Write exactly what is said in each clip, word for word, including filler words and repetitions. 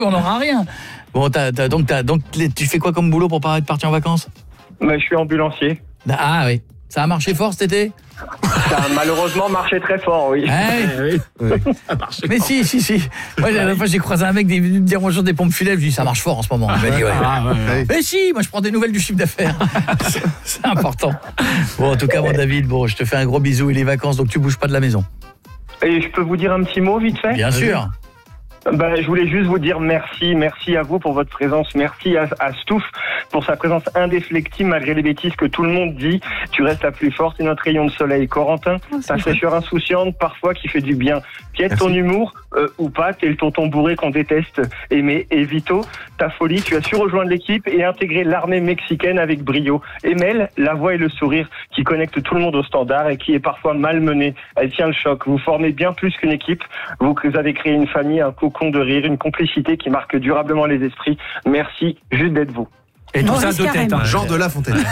on n'aura rien. Bon, t'as, t'as, donc, t'as, donc tu fais quoi comme boulot pour pas être parti en vacances? Bah, je suis ambulancier. Ah oui. Ça a marché fort cet été? Ça a malheureusement marché très fort, oui. Eh oui. Oui. Ça marche. Mais si, si, si. Moi, la dernière fois, j'ai croisé un mec qui me dire bonjour des pompes funèbres. Je lui dis ça marche fort en ce moment. Il m'a dit ouais. Ah, ouais, ouais. Mais si, moi je prends des nouvelles du chiffre d'affaires. c'est, c'est important. Bon, en tout cas, mon David, bon, je te fais un gros bisou et les vacances, donc tu bouges pas de la maison. Et je peux vous dire un petit mot vite fait? Bien sûr. Ben, je voulais juste vous dire merci, merci à vous pour votre présence, merci à, à Stouff pour sa présence indéflectible malgré les bêtises que tout le monde dit. Tu restes la plus forte et notre rayon de soleil. Corentin, Oh, ta fraîcheur insouciante parfois qui fait du bien. Piète ton humour euh, ou pas, t'es le tonton bourré qu'on déteste aimer. Et Vito, ta folie, tu as su rejoindre l'équipe et intégrer l'armée mexicaine avec brio. Et Mel, la voix et le sourire qui connectent tout le monde au standard et qui est parfois malmenée. Elle tient le choc. Vous formez bien plus qu'une équipe. Vous avez créé une famille, un cocon de rire, une complicité qui marque durablement les esprits. Merci juste d'être vous. Et tout Maurice ça de tête. Hein. Jean de La Fontaine.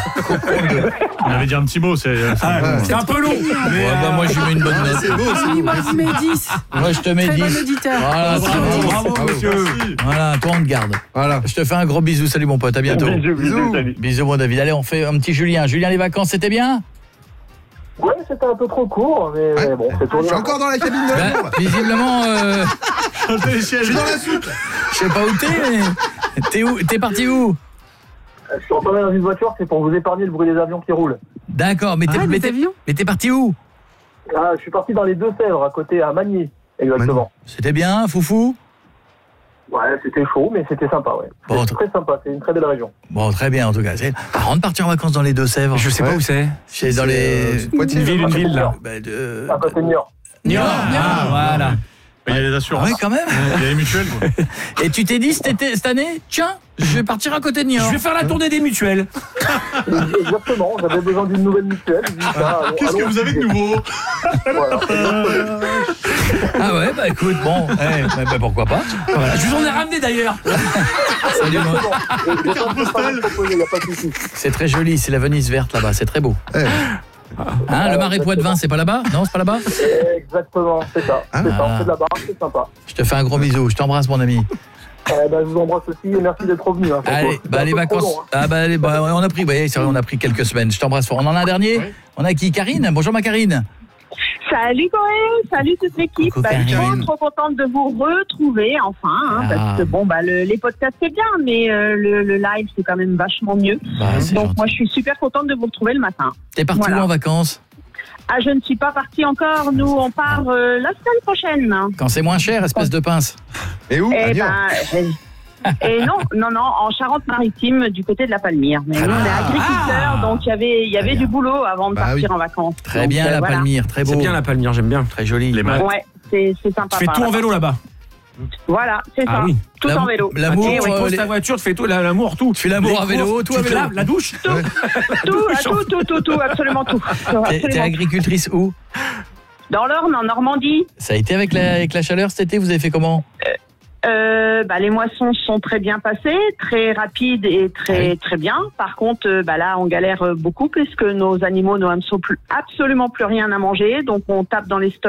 On avait dit un petit mot, c'est, c'est Ah, bon. c'est un peu long. Mais Ouais, bah, moi, je lui mets une bonne Ah, note. c'est beau, c'est Oui, beau. moi je mets dix. Moi, je te mets Très bon dix. auditeur. Voilà, c'est bravo, bon. bravo, Bravo. monsieur. Voilà, toi, on te garde. Voilà. Je te fais un gros bisou. Salut, mon pote. À bientôt. Bisous, bisous, salut. Bisous, mon David. Allez, on fait un petit Julien. Julien, les vacances, c'était bien? Ouais, c'était un peu trop court, mais Ouais. bon, c'est Je tourné. suis encore dans la cabine de Ben, l'amour, là. visiblement, euh, Je suis dans la soupe. je sais pas où t'es, mais t'es où? T'es parti où? Je suis entendu dans une voiture, c'est pour vous épargner le bruit des avions qui roulent. D'accord, mais t'es, Ah, mais des t'es, avions. mais t'es parti où? Ah, je suis parti dans les Deux-Sèvres, à côté, à Magny, exactement. C'était bien, foufou? Ouais, c'était chaud, mais c'était sympa, ouais. Bon, C'est très sympa, c'est une très belle région. Bon, très bien, en tout cas. C'est marrant de partir en vacances dans les Deux-Sèvres. Je sais pas Ouais. où c'est. C'est dans les... Une ville, une ville, là. Bah, de... À côté de Niort. Niort. Ah, voilà. Il y a les Ah assurances. ouais, quand même. Il y a les mutuelles. quoi. Et tu t'es dit cet été, cette année, tiens, je vais partir à côté de Niort. Je vais faire la tournée des mutuelles. Exactement, j'avais besoin d'une nouvelle mutuelle. j'ai dit, ça, allons- Qu'est-ce que allons- vous avez de nouveau? Voilà. Ah ouais, bah écoute, bon, eh, bah, bah, pourquoi pas. Voilà. Je vous en ai ramené d'ailleurs. Salut, moi. Exactement. J'ai pas de pas à proposer, y a pas de souci. C'est très joli, c'est la Venise verte là-bas, c'est très beau. Eh, Hein, le Marais Poitevin, c'est pas là-bas? Non, c'est pas là-bas? Exactement, c'est ça. Ah. C'est ça, on fait de la barre, c'est sympa. Je te fais un gros bisou, je t'embrasse mon ami. Euh, bah, je vous embrasse aussi et merci d'être revenu. Hein, Allez, C'était bah un les peu trop vacances. long, hein. Ah bah, les- bah, on a pris, ouais, c'est vrai, on a pris quelques semaines. Je t'embrasse fort. On en a un dernier? Oui. On a qui? Karine? Bonjour ma Karine. Salut Corinne, salut toute l'équipe. Coucou, Bah, je suis Karine. trop, trop contente de vous retrouver enfin, hein, Ah. parce que bon bah le- les podcasts c'est bien, mais euh, le, le live c'est quand même vachement mieux. Bah, c'est Donc gentil. moi je suis super contente de vous retrouver le matin. T'es parti voilà. où en vacances? Ah je ne suis pas partie encore, nous on part euh, la semaine prochaine. Quand c'est moins cher, espèce de pince. Et où? À Et Niort. ben euh, et non non non en Charente-Maritime du côté de la Palmyre. Mais nous on est agriculteurs, Ah. donc il y avait il y avait bien. du boulot avant de Bah partir oui. en vacances. Très Donc, bien euh, la voilà. Palmyre, très beau. C'est bien la Palmyre, j'aime bien. Très joli. Les maths. Ouais, c'est c'est sympa. Tu fais par tout en là-bas. vélo là-bas. Voilà, c'est Ah ça. oui. Tout L'amour- en vélo. l'amour, Et Tu oui. euh, poses les- ta voiture, tu fais tout, l'amour, tout. Tu fais l'amour Les à vélo, courses, tout à tu te vélo. laves, la douche. Tout, ah, tout, tout, tout, tout, absolument tout. T'es, t'es Absolument. agricultrice où? Dans l'Orne, en Normandie, Ça a été avec la, avec la chaleur cet été, vous avez fait comment? euh, bah, les moissons sont très bien passées, très rapides et très Ah oui. très bien. Par contre, euh, bah, là, on galère beaucoup puisque nos animaux n'ont absolu- absolument plus rien à manger, donc on tape dans les stocks.